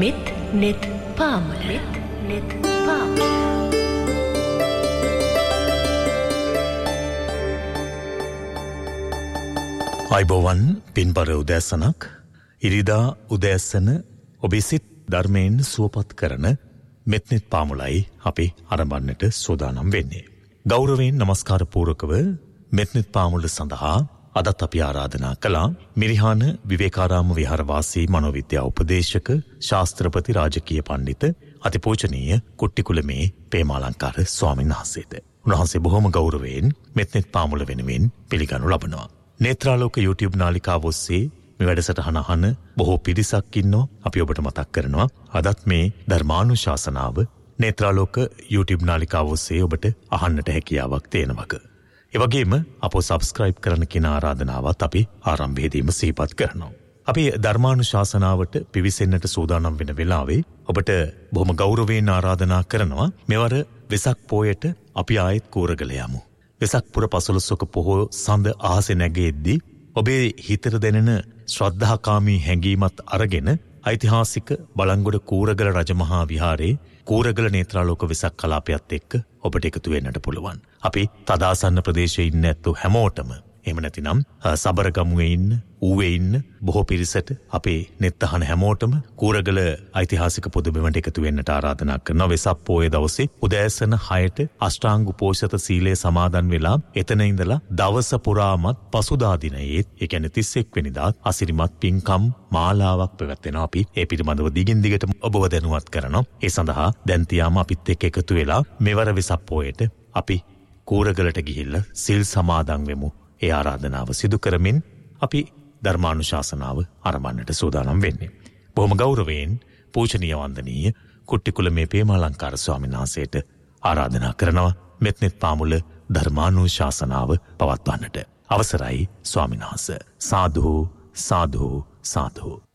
මෙත් නෙත් පාමුල නෙත් පාමුල අයිබෝවන් පින්බර උදෑසනක් ඉරිදා උදෑසන ඔබේ සිත් ධර්මයෙන් සුවපත් කරන මෙත් නෙත් පාමුලයි අපි ආරම්භන්නට සූදානම් වෙන්නේ. ගෞරවයෙන් නමස්කාර පූර්වකව මෙත් නෙත් පාමුල සඳහා අදත් අපි ආරාධනා කළා මිරිහාන විවේකාරාම විහාරවාසී මනෝවිද්‍යා උපදේශක ශාස්ත්‍රපති රාජකීය පඬිත අතිපූජනීය කුට්ටිකුලමේ පේමාලංකාර ස්වාමීන් වහන්සේට. උන්වහන්සේ බොහොම ගෞරවයෙන් මෙත් නෙත් පාමුල වෙනුවෙන් පිළිගනු ලබනවා. නේත්‍රාලෝක YouTube නාලිකාව ඔස්සේ මේ වැඩසටහන අහන බොහෝ පිරිසක් ඉන්නවා. අපි ඔබට මතක් කරනවා අදත් මේ ධර්මානුශාසනාව නේත්‍රාලෝක YouTube නාලිකාව ඔස්සේ ඔබට අහන්නට හැකියාවක් තියෙනවා. ඒ වගේම අපෝ subscribe කරන්න කියන ආරාධනාවත් අපි ආරම්භයේදීම සිහිපත් කරනවා. අපි ධර්මානුශාසනාවට පිවිසෙන්නට සූදානම් වෙන වෙලාවේ ඔබට බොහොම ගෞරවයෙන් ආරාධනා කරනවා මෙවර වෙසක් පෝයට අපි ආයෙත් කූරගල යමු. වෙසක් පුර පසළොස්වක පොහෝ සඳ අහසේ නැගෙද්දී ඔබේ හිතට දැනෙන ශ්‍රද්ධාකාමී හැඟීමත් අරගෙන ඓතිහාසික බලංගොඩ කූරගල රජමහා විහාරයේ කූරගල නේත්‍රාලෝක වෙසක් කලාපයත් එක්ක ඔබට එකතු වෙන්නට පුළුවන්. අපි තදාසන්න ප්‍රදේශයේ ඉන්න ඇත්තෝ හැමෝටම එහෙම නැතිනම් සබරගමුවේ ඉන්න ඌවේ ඉන්න බොහෝ පිරිසට අපේ නෙත් අහන හැමෝටම කූරගල ඓතිහාසික පොදුබිමට එකතු වෙන්නට ආරාධනා කරනවා. වෙසක් පොයේ දවසේ උදෑසන 6ට අෂ්ටාංග උපෝසත සීලය සමාදන් වෙලා එතන ඉඳලා දවස පුරාමත් පසුදා දිනයේ ඒ කියන්නේ 31 වෙනිදා අසිරිමත් පින්කම් මාලාවක් පැවැත්වෙනවා. අපි ඒ පිළිබඳව දිගින් දිගට ඔබව දැනුවත් කරනවා. ඒ සඳහා දැන් තියාම අපිත් එක්ක එකතු වෙලා මෙවර වෙසක් පොයට අපි කූරගලට ගිහිල්ලා සිල් සමාදන් වෙමු. ඒ ආරාධනාව සිදු කරමින් අපි ධර්මානුශාසනාව ආරම්භන්නට සූදානම් වෙන්නේ. බොහොම ගෞරවයෙන් පූජනීය වන්දනීය කුට්ටිකුලමේ පේමාලංකාර ස්වාමීන් වහන්සේට ආරාධනා කරනවා මෙත් නෙත් පාමුල ධර්මානුශාසනාව පවත්වන්නට. අවසරයි ස්වාමීන් වහන්සේ. සාදු සාදු සාදු.